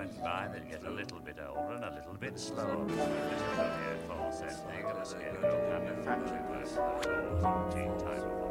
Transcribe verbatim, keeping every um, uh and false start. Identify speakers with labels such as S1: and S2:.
S1: went by, they'd get a little bit older and a little bit slower. This is a false thing, and a scarecrow kind of factory person, those old routine type of